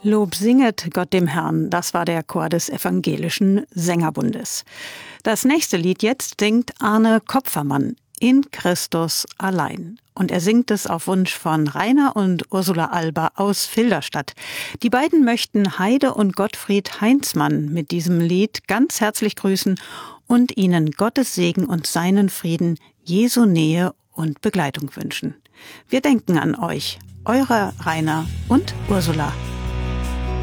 Lob singet Gott dem Herrn, das war der Chor des Evangelischen Sängerbundes. Das nächste Lied jetzt singt Arne Kopfermann, In Christus allein. Und er singt es auf Wunsch von Rainer und Ursula Alber aus Filderstadt. Die beiden möchten Heide und Gottfried Heinzmann mit diesem Lied ganz herzlich grüßen und ihnen Gottes Segen und seinen Frieden, Jesu Nähe und Begleitung wünschen. Wir denken an euch, eure Rainer und Ursula.